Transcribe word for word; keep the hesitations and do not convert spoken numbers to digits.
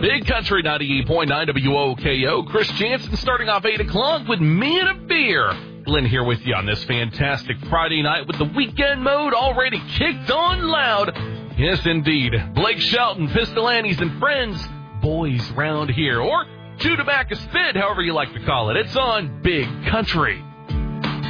Big Country ninety-eight point nine W O K O. Chris Jansen starting off eight o'clock with Me and a Beer. Glenn here with you on this fantastic Friday night with the weekend mode already kicked on loud. Yes, indeed. Blake Shelton, Pistol Annie's, and friends, boys round here. Or Chew Tobacco Spit, however you like to call it. It's on Big Country.